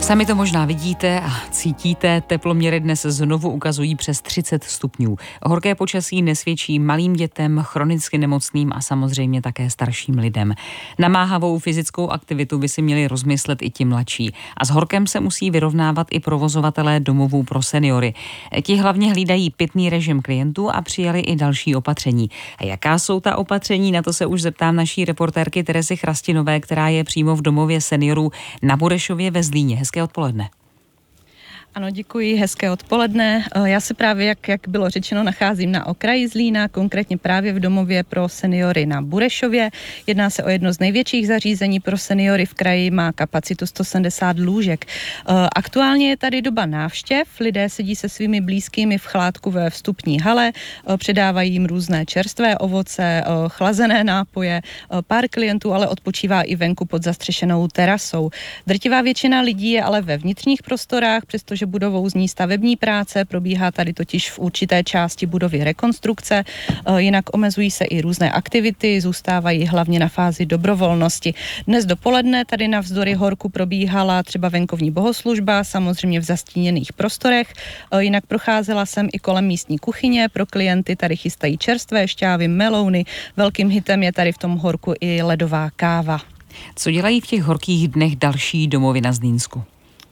Sami to možná vidíte a cítíte, teploměry dnes znovu ukazují přes 30 stupňů. Horké počasí nesvědčí malým dětem, chronicky nemocným a samozřejmě také starším lidem. Namáhavou fyzickou aktivitu by si měli rozmyslet i ti mladší. A s horkem se musí vyrovnávat i provozovatelé domovů pro seniory. Ti hlavně hlídají pitný režim klientů a přijali i další opatření. A jaká jsou ta opatření, na to se už zeptám naší reportérky Terezy Chrastinové, která je přímo v domově seniorů na Burešově ve Zlíně. Hezké odpoledne. Ano, děkuji, hezké odpoledne. Já se právě, jak bylo řečeno, nacházím na okraji Zlína, konkrétně právě v domově pro seniory na Burešově. Jedná se o jedno z největších zařízení pro seniory v kraji, má kapacitu 170 lůžek. Aktuálně je tady doba návštěv, lidé sedí se svými blízkými v chládku ve vstupní hale, předávají jim různé čerstvé ovoce, chlazené nápoje, pár klientů ale odpočívá i venku pod zastřešenou terasou. Drtivá většina lidí je ale ve vnitřních prostorách, přestože budovou zní stavební práce, probíhá tady totiž v určité části budovy rekonstrukce, jinak omezují se i různé aktivity, zůstávají hlavně na fázi dobrovolnosti. Dnes dopoledne tady navzdory horku probíhala třeba venkovní bohoslužba, samozřejmě v zastíněných prostorech, jinak procházela jsem i kolem místní kuchyně, pro klienty tady chystají čerstvé šťávy, melouny, velkým hitem je tady v tom horku i ledová káva. Co dělají v těch horkých dnech další domovy na Zlínsku?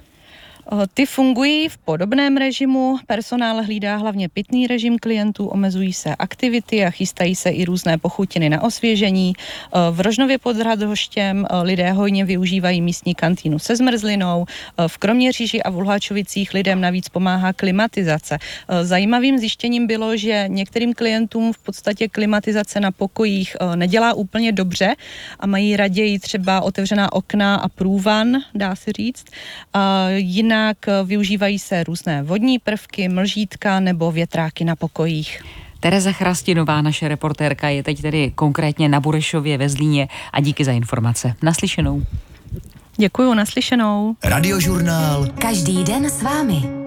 Ty fungují v podobném režimu, personál hlídá hlavně pitný režim klientů, omezují se aktivity a chystají se i různé pochutiny na osvěžení. V Rožnově pod Radhoštěm lidé hojně využívají místní kantýnu se zmrzlinou, v Kroměříži a v Luháčovicích lidem navíc pomáhá klimatizace. Zajímavým zjištěním bylo, že některým klientům v podstatě klimatizace na pokojích nedělá úplně dobře a mají raději třeba otevřená okna a průvan, dá se říct. Jinak využívají se různé vodní prvky, mlžítka nebo větráky na pokojích. Tereza Chrastinová, naše reportérka, je teď tedy konkrétně na Burešově ve Zlíně a díky za informace. Naslyšenou. Děkuju, naslyšenou. Radiožurnál. Každý den s vámi.